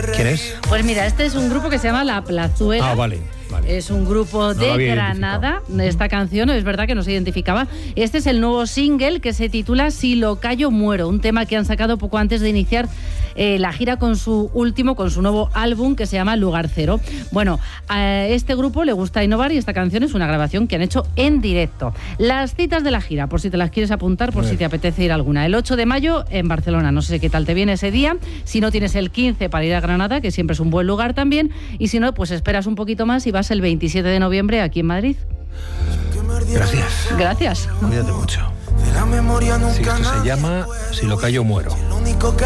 ¿Quién es? Pues mira, este es un grupo que se llama La Plazuela. Ah, vale. Es un grupo de Granada. Esta canción, es verdad que no se identificaba. Este es el nuevo single que se titula Si lo callo muero, un tema que han sacado poco antes de iniciar la gira con su nuevo álbum que se llama Lugar Cero. Bueno, a este grupo le gusta innovar y esta canción es una grabación que han hecho en directo. Las citas de la gira, por si te las quieres apuntar, por si te apetece ir a alguna. El 8 de mayo en Barcelona, no sé qué tal te viene ese día. Si no, tienes el 15 para ir a Granada, que siempre es un buen lugar también. Y si no, pues esperas un poquito más y vas el 27 de noviembre aquí en Madrid. Gracias. Cuídate mucho. Sí, esto se llama Si lo callo muero.